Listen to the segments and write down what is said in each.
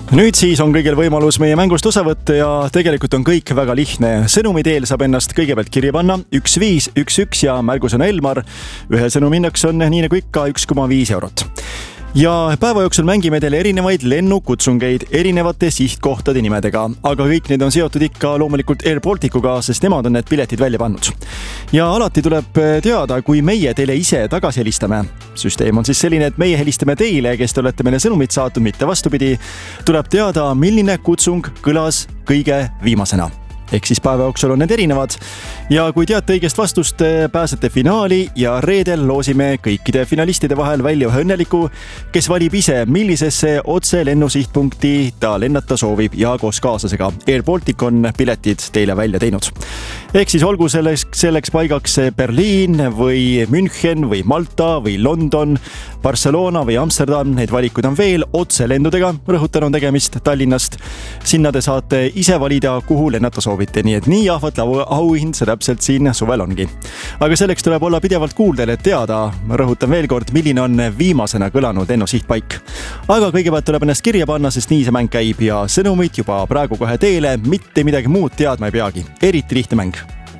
Nüüd siis on kõigil võimalus meie mängust osa võtta ja tegelikult on kõik väga lihtne. Sõnumi teel saab ennast kõigepealt kirja panna 1511 ja märgus on Elmar. Ühe sõnumi hinnaks on nii nagu ikka 1,5 eurot. Ja päeva jooksul mängime teile erinevaid lennukutsungeid erinevate sihtkohtade nimedega, aga kõik need on seotud ikka loomulikult Air Balticuga, sest nemad on need piletid välja pannud. Ja alati tuleb teada, kui meie teile ise tagasi helistame. Süsteem on siis selline, et meie helistame teile, kes te olete meile sõnumit saatnud, mitte vastupidi. Tuleb teada, milline kutsung kõlas kõige viimasena. Ehk siis päeva jooksul on need erinevad. Ja kui teate õigest vastust, pääsete finaali ja reedel loosime kõikide finalistide vahel välja ühe õnneliku, kes valib ise, millisesse otse lennusihtpunkti ta lennata soovib ja koos kaaslasega. Air Baltic on piletid teile välja teinud. Ehk siis olgu selleks paigaks Berliin või München või Malta või London, Barcelona või Amsterdam. Need valikud on veel otse lendudega. Rõhutan on tegemist Tallinnast. Sinna te saate ise valida, kuhu lennata soovite. Nii et nii jahvat auhind see täpselt siin suvel ongi. Aga selleks tuleb olla pidevalt kuuldel, et teada. Rõhutan veel kord, milline on viimasena kõlanud lennusihtpaik. Aga kõigepealt tuleb ennast kirja panna, sest nii see mäng käib ja sõnumit juba praegu kohe teele. Mitte midagi muud teadma ei peagi. Eriti lihtne mäng.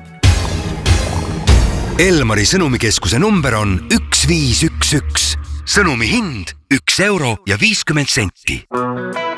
Elmari sõnumikeskuse number on 1511. Sõnumi hind 1 euro ja 50 senti.